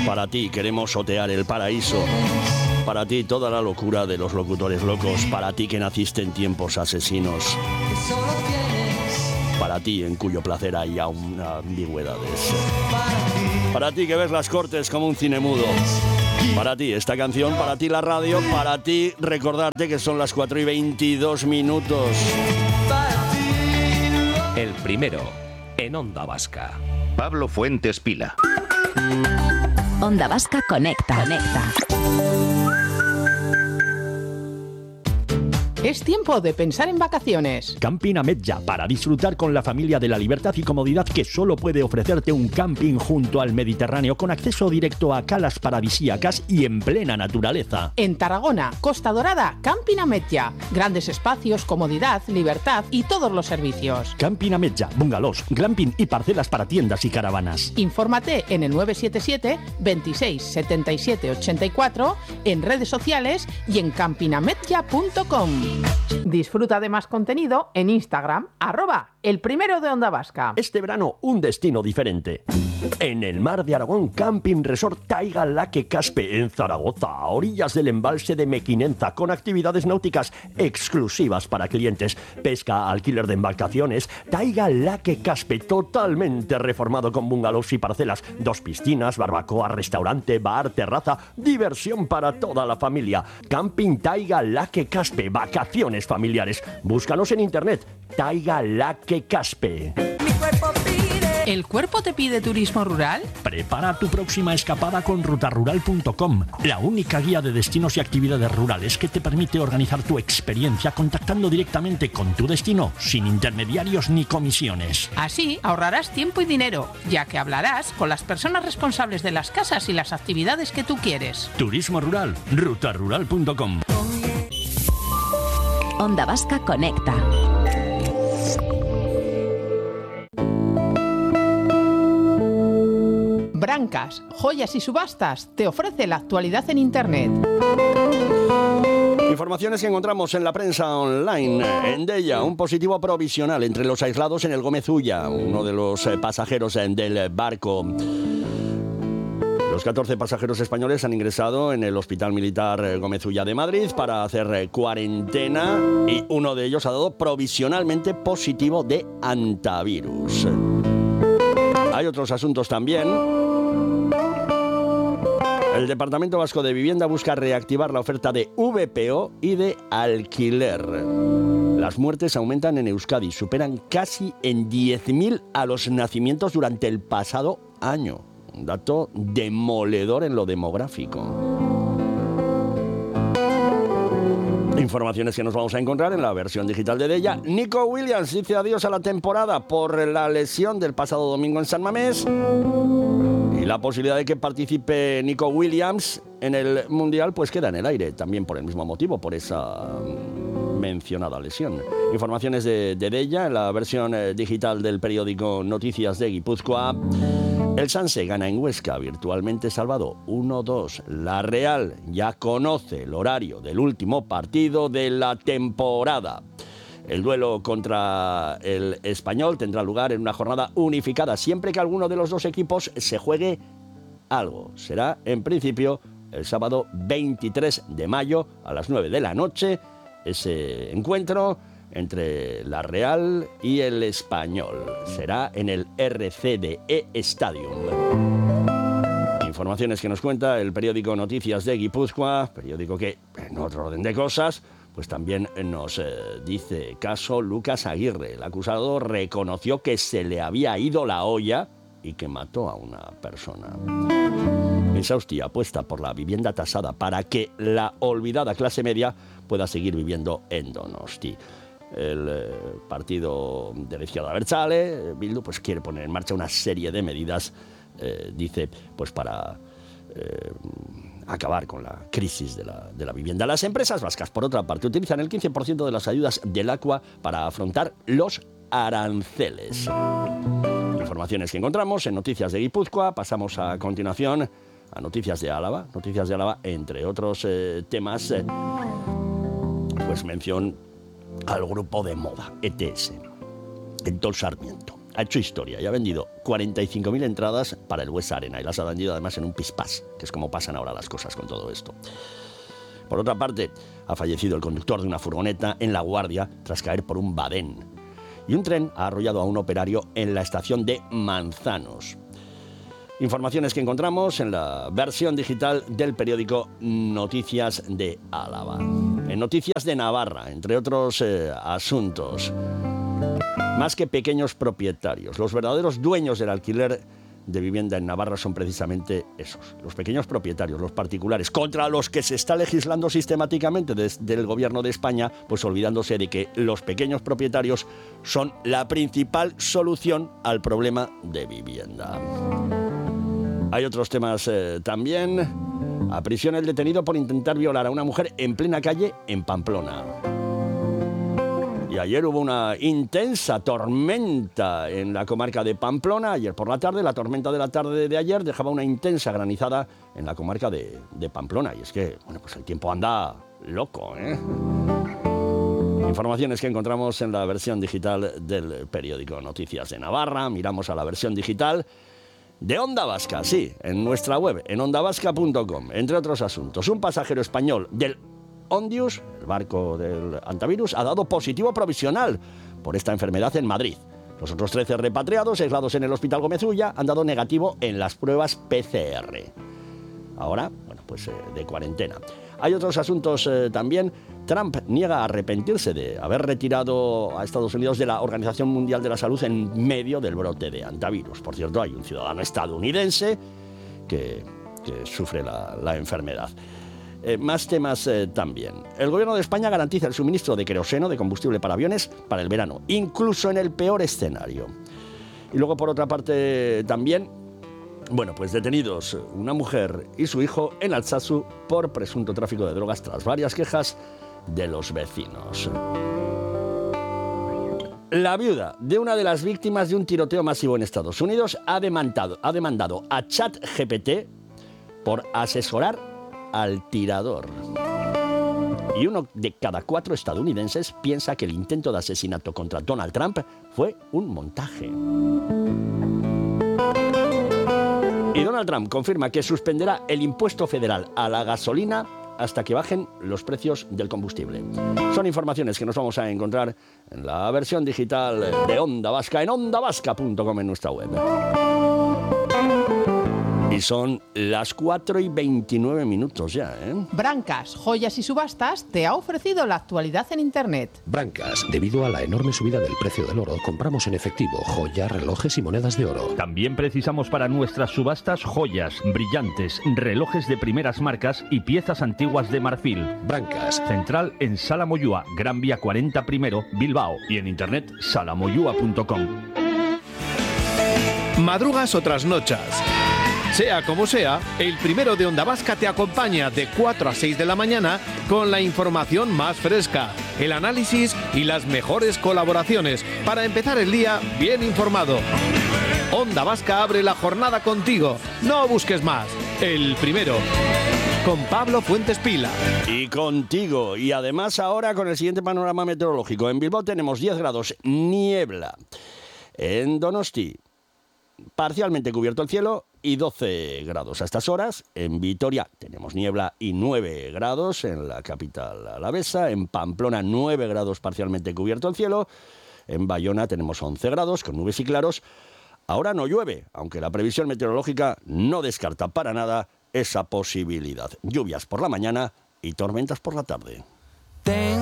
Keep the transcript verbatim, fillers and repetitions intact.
Para ti queremos otear el paraíso. Para ti toda la locura de los locutores locos. Para ti que naciste en tiempos asesinos. Para ti en cuyo placer hay aún ambigüedades. Para ti que ves las cortes como un cine mudo. Para ti esta canción, para ti la radio, para ti recordarte que son las cuatro y veintidós minutos. El primero en Onda Vasca. Pablo Fuentes Pila. Onda Vasca conecta. Conecta. Es tiempo de pensar en vacaciones. Camping Ametlla, para disfrutar con la familia de la libertad y comodidad que solo puede ofrecerte un camping junto al Mediterráneo, con acceso directo a calas paradisíacas y en plena naturaleza. En Tarragona, Costa Dorada, Camping Ametlla. Grandes espacios, comodidad, libertad y todos los servicios. Camping Ametlla, bungalows, glamping y parcelas para tiendas y caravanas. Infórmate en el nueve siete siete, veintiséis, setenta y siete, ochenta y cuatro, en redes sociales y en camping ametlla punto com. Disfruta de más contenido en Instagram, arroba el primero de Onda Vasca. Este verano, un destino diferente. En el mar de Aragón, Camping Resort Taiga Laque Caspe, en Zaragoza, a orillas del embalse de Mequinenza, con actividades náuticas exclusivas para clientes, pesca, alquiler de embarcaciones. Taiga Laque Caspe, totalmente reformado con bungalows y parcelas, dos piscinas, barbacoa, restaurante, bar, terraza, diversión para toda la familia. Camping Taiga Laque Caspe, vacaciones familiares. Búscanos en internet, Taiga Laque Caspe. ¿El cuerpo te pide turismo rural? Prepara tu próxima escapada con ruta rural punto com, la única guía de destinos y actividades rurales que te permite organizar tu experiencia contactando directamente con tu destino, sin intermediarios ni comisiones. Así ahorrarás tiempo y dinero, ya que hablarás con las personas responsables de las casas y las actividades que tú quieres. Turismo rural, ruta rural punto com. Onda Vasca conecta. Brancas, joyas y subastas te ofrece la actualidad en Internet. Informaciones que encontramos en la prensa online. Endella, un positivo provisional entre los aislados en el Gómez Ulla, uno de los pasajeros del barco. Los catorce pasajeros españoles han ingresado en el Hospital Militar Gómez Ulla de Madrid para hacer cuarentena y uno de ellos ha dado provisionalmente positivo de antivirus. Hay otros asuntos también. El Departamento Vasco de Vivienda busca reactivar la oferta de V P O y de alquiler. Las muertes aumentan en Euskadi, superan casi en diez mil a los nacimientos durante el pasado año. Un dato demoledor en lo demográfico. Informaciones que nos vamos a encontrar en la versión digital de Della. Nico Williams dice adiós a la temporada por la lesión del pasado domingo en San Mamés. Y la posibilidad de que participe Nico Williams en el Mundial pues queda en el aire, también por el mismo motivo, por esa mencionada lesión. Informaciones de, de Della en la versión eh, digital del periódico Noticias de Guipúzcoa. El Sanse gana en Huesca, virtualmente salvado uno dos. La Real ya conoce el horario del último partido de la temporada. El duelo contra el Español tendrá lugar en una jornada unificada, siempre que alguno de los dos equipos se juegue algo. Será, en principio, el sábado veintitrés de mayo a las nueve de la noche, ese encuentro entre la Real y el Español. Será en el R C D E Stadium. Informaciones que nos cuenta el periódico Noticias de Guipúzcoa, periódico que, en otro orden de cosas, pues también nos eh, dice caso Lucas Aguirre. El acusado reconoció que se le había ido la olla y que mató a una persona. Insausti apuesta por la vivienda tasada para que la olvidada clase media pueda seguir viviendo en Donosti. El eh, partido de la izquierda Abertzale, Bildu, pues quiere poner en marcha una serie de medidas, eh, dice, pues para eh, acabar con la crisis de la, de la vivienda. Las empresas vascas, por otra parte, utilizan el quince por ciento de las ayudas del ACUA para afrontar los aranceles. Informaciones que encontramos en Noticias de Guipúzcoa. Pasamos a continuación a Noticias de Álava. Noticias de Álava, entre otros eh, temas, eh, pues mención al grupo de moda E T S, en Tol Sarmiento. ha hecho historia y ha vendido cuarenta y cinco mil entradas para el Buesa Arena y las ha vendido además en un pispás, que es como pasan ahora las cosas con todo esto. Por otra parte, ha fallecido el conductor de una furgoneta en La Guardia tras caer por un badén. Y un tren ha arrollado a un operario en la estación de Manzanos. Informaciones que encontramos en la versión digital del periódico Noticias de Álava. En Noticias de Navarra, entre otros eh, asuntos. Más que pequeños propietarios, los verdaderos dueños del alquiler de vivienda en Navarra son precisamente esos, los pequeños propietarios, los particulares, contra los que se está legislando sistemáticamente desde el gobierno de España, pues olvidándose de que los pequeños propietarios son la principal solución al problema de vivienda. Hay otros temas eh, también. A prisión el detenido por intentar violar a una mujer en plena calle en Pamplona. Y ayer hubo una intensa tormenta en la comarca de Pamplona. Ayer por la tarde, la tormenta de la tarde de ayer dejaba una intensa granizada en la comarca de, de Pamplona. Y es que, bueno, pues el tiempo anda loco, ¿eh? Informaciones que encontramos en la versión digital del periódico Noticias de Navarra. Miramos a la versión digital de Onda Vasca, sí, en nuestra web, en onda vasca punto com, entre otros asuntos. Un pasajero español del Ondius, el barco del Antavirus, ha dado positivo provisional por esta enfermedad en Madrid. Los otros trece repatriados, aislados en el Hospital Gómez Ulla, han dado negativo en las pruebas P C R. Ahora, bueno, pues eh, de cuarentena. Hay otros asuntos eh, también. Trump niega arrepentirse de haber retirado a Estados Unidos de la Organización Mundial de la Salud en medio del brote de antivirus. Por cierto, hay un ciudadano estadounidense que, que sufre la, la enfermedad. Eh, más temas eh, también. El gobierno de España garantiza el suministro de queroseno, de combustible para aviones, para el verano, incluso en el peor escenario. Y luego, por otra parte, también, bueno, pues detenidos una mujer y su hijo en Altsatsu por presunto tráfico de drogas tras varias quejas de los vecinos. La viuda de una de las víctimas de un tiroteo masivo en Estados Unidos ha demandado, ha demandado a ChatGPT por asesorar al tirador. Y uno de cada cuatro estadounidenses piensa que el intento de asesinato contra Donald Trump fue un montaje. Y Donald Trump confirma que suspenderá el impuesto federal a la gasolina hasta que bajen los precios del combustible. Son informaciones que nos vamos a encontrar en la versión digital de Onda Vasca en onda vasca punto com en nuestra web. Y son las cuatro y veintinueve minutos ya, ¿eh? Brancas, Joyas y Subastas te ha ofrecido la actualidad en Internet. Brancas, debido a la enorme subida del precio del oro, compramos en efectivo joyas, relojes y monedas de oro. También precisamos para nuestras subastas joyas, brillantes, relojes de primeras marcas y piezas antiguas de marfil. Brancas. Central en Sala Moyúa, Gran Vía cuarenta primero, Bilbao. Y en internet, sala moyúa punto com. Madrugas o trasnochas. Sea como sea, el primero de Onda Vasca te acompaña de cuatro a seis de la mañana con la información más fresca, el análisis y las mejores colaboraciones para empezar el día bien informado. Onda Vasca abre la jornada contigo. No busques más. El primero. Con Pablo Fuentes Pila. Y contigo. Y además ahora con el siguiente panorama meteorológico. En Bilbao tenemos diez grados, niebla. En Donosti, parcialmente cubierto el cielo y doce grados a estas horas. En Vitoria tenemos niebla y nueve grados en la capital alavesa. En Pamplona nueve grados parcialmente cubierto el cielo. En Bayona tenemos once grados con nubes y claros. Ahora no llueve, aunque la previsión meteorológica no descarta para nada esa posibilidad. Lluvias por la mañana y tormentas por la tarde.